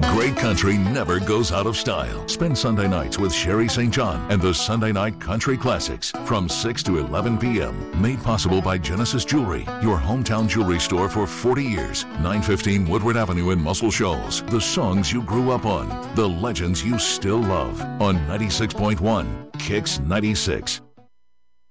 Great country never goes out of style. Spend Sunday nights with Sherry St. John and the Sunday Night Country Classics from 6 to 11 p.m. Made possible by Genesis Jewelry, your hometown jewelry store for 40 years. 915 Woodward Avenue in Muscle Shoals. The songs you grew up on. The legends you still love. On 96.1 Kicks 96.